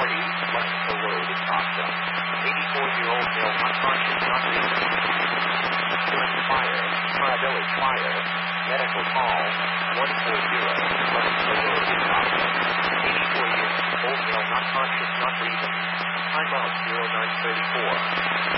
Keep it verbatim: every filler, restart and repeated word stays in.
forty, Luxembourg Road in Boston. eighty-four-year-old male, not conscious, not breathing. Ambulance fire, Star Village Fire. Medical call, one forty, Luxembourg Road in Boston. eighty-four-year-old male, not conscious, not breathing. Time out, zero nine thirty-four.